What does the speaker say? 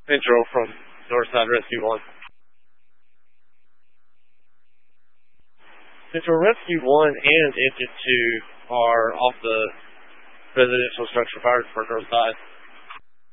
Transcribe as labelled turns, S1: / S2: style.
S1: Central from Northside Rescue 1. Central Rescue 1 and Engine 2 are off the residential structure fire for Northside.